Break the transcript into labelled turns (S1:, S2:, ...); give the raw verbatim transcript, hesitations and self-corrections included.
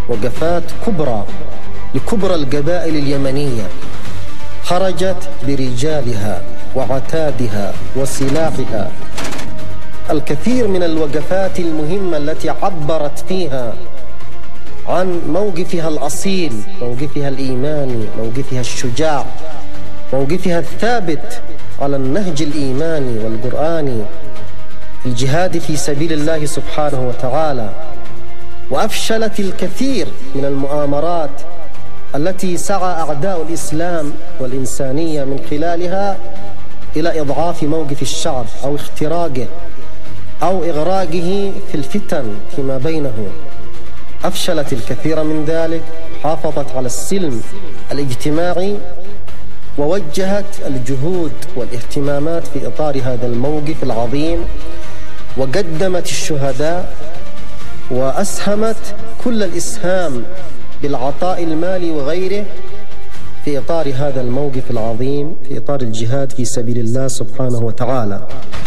S1: وقفات كبرى لكبرى القبائل اليمنية، خرجت برجالها وعتادها وسلاحها. الكثير من الوقفات المهمة التي عبرت فيها عن موقفها الأصيل، موقفها الإيماني، موقفها الشجاع، موقفها الثابت على النهج الإيماني والقرآني في الجهاد في سبيل الله سبحانه وتعالى. وأفشلت الكثير من المؤامرات التي سعى أعداء الإسلام والإنسانية من خلالها إلى إضعاف موقف الشعب أو اختراقه أو إغراقه في الفتن فيما بينه. أفشلت الكثير من ذلك، حافظت على السلم الاجتماعي، ووجهت الجهود والاهتمامات في إطار هذا الموقف العظيم، وقدمت الشهداء، وأسهمت كل الإسهام بالعطاء المالي وغيره في إطار هذا الموقف العظيم، في إطار الجهاد في سبيل الله سبحانه وتعالى.